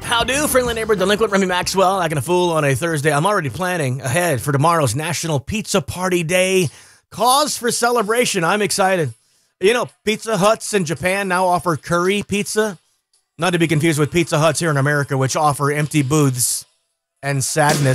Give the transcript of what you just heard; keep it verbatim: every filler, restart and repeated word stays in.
How do, friendly neighbor delinquent Remy Maxwell, acting a fool on a Thursday. I'm already planning ahead for tomorrow's National Pizza Party Day. Cause for celebration. I'm excited. You know, Pizza Huts in Japan now offer curry pizza. Not to be confused with Pizza Huts here in America, which offer empty booths and sadness.